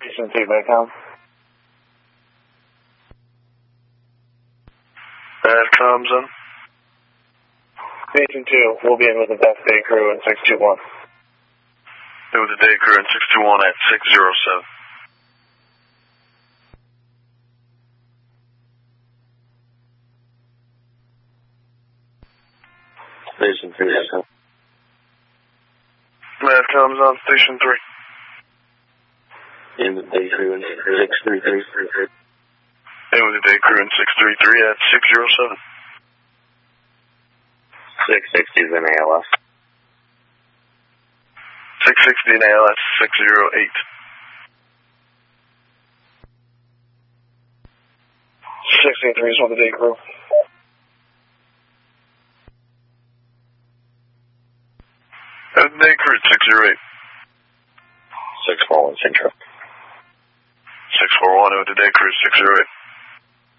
Station 2, Medcom. Medcom's on. Station 2, we'll be in with the best day crew in 621. In with the day crew in 621 at 607. Station 3, Medcom. Medcom's on Station 3. In with the day crew in 633. In with the day crew in 633 at 607. 660 is in ALS. 660 in ALS 608. 683 is with the day crew. And day crew at 608. 641 Central. 641 with the day crew 608.